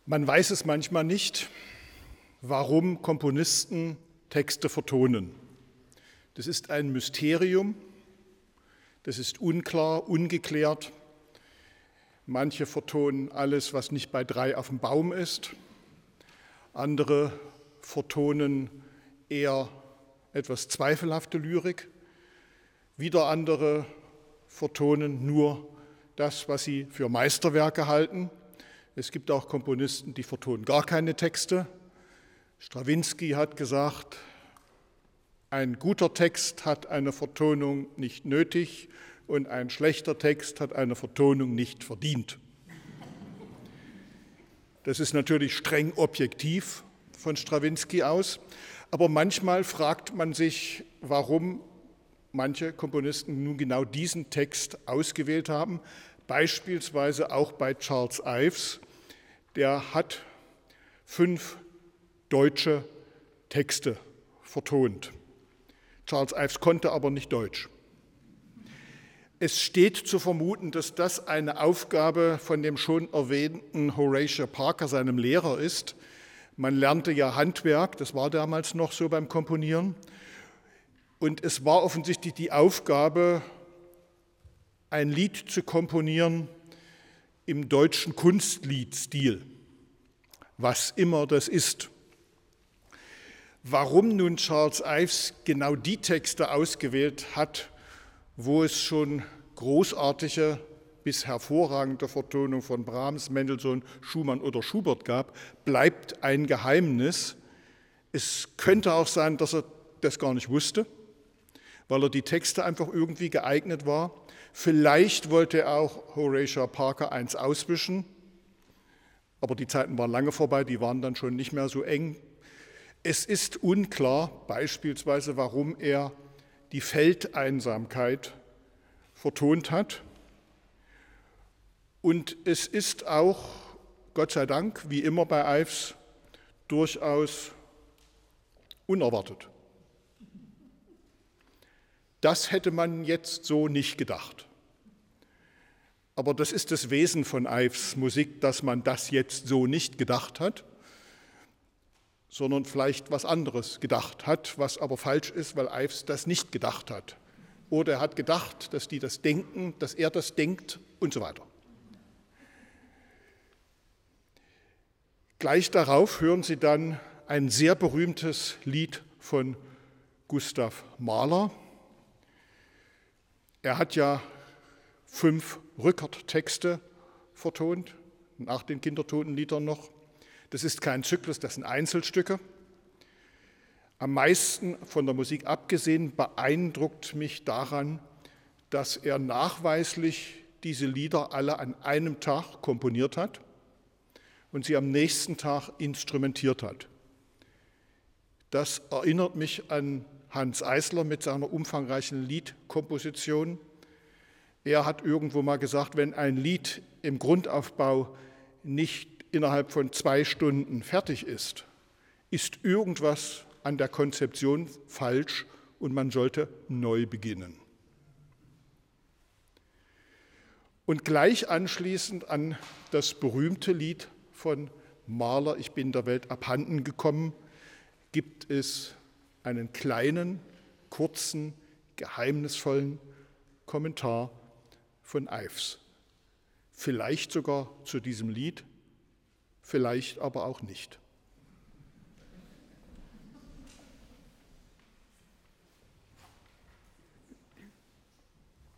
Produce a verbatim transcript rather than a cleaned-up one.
Man weiß es manchmal nicht, warum Komponisten Texte vertonen. Das ist ein Mysterium, das ist unklar, ungeklärt. Manche vertonen alles, was nicht bei drei auf dem Baum ist. Andere vertonen eher etwas zweifelhafte Lyrik. Wieder andere vertonen nur das, was sie für Meisterwerke halten. Es gibt auch Komponisten, die vertonen gar keine Texte. Strawinski hat gesagt, ein guter Text hat eine Vertonung nicht nötig und ein schlechter Text hat eine Vertonung nicht verdient. Das ist natürlich streng objektiv von Strawinski aus, aber manchmal fragt man sich, warum manche Komponisten nun genau diesen Text ausgewählt haben, beispielsweise auch bei Charles Ives. Der hat fünf deutsche Texte vertont. Charles Ives konnte aber nicht Deutsch. Es steht zu vermuten, dass das eine Aufgabe von dem schon erwähnten Horatio Parker, seinem Lehrer, ist. Man lernte ja Handwerk, das war damals noch so beim Komponieren. Und es war offensichtlich die Aufgabe, ein Lied zu komponieren im deutschen Kunstliedstil, was immer das ist. Warum nun Charles Ives genau die Texte ausgewählt hat, wo es schon großartige bis hervorragende Vertonung von Brahms, Mendelssohn, Schumann oder Schubert gab, bleibt ein Geheimnis. Es könnte auch sein, dass er das gar nicht wusste, weil er die Texte einfach irgendwie geeignet war. Vielleicht wollte auch Horatio Parker eins auswischen, aber die Zeiten waren lange vorbei, die waren dann schon nicht mehr so eng. Es ist unklar beispielsweise, warum er die Feldeinsamkeit vertont hat. Und es ist auch, Gott sei Dank, wie immer bei Ives, durchaus unerwartet. Das hätte man jetzt so nicht gedacht. Aber das ist das Wesen von Ives Musik, dass man das jetzt so nicht gedacht hat, sondern vielleicht was anderes gedacht hat, was aber falsch ist, weil Ives das nicht gedacht hat. Oder er hat gedacht, dass die das denken, dass er das denkt und so weiter. Gleich darauf hören Sie dann ein sehr berühmtes Lied von Gustav Mahler. Er hat ja fünf Rückert-Texte vertont, nach den Kindertotenliedern noch. Das ist kein Zyklus, das sind Einzelstücke. Am meisten von der Musik abgesehen beeindruckt mich daran, dass er nachweislich diese Lieder alle an einem Tag komponiert hat und sie am nächsten Tag instrumentiert hat. Das erinnert mich an Hanns Eisler mit seiner umfangreichen Liedkomposition. Er hat irgendwo mal gesagt, wenn ein Lied im Grundaufbau nicht innerhalb von zwei Stunden fertig ist, ist irgendwas an der Konzeption falsch und man sollte neu beginnen. Und gleich anschließend an das berühmte Lied von Mahler, Ich bin der Welt abhanden gekommen, gibt es einen kleinen, kurzen, geheimnisvollen Kommentar von Ives. Vielleicht sogar zu diesem Lied, vielleicht aber auch nicht.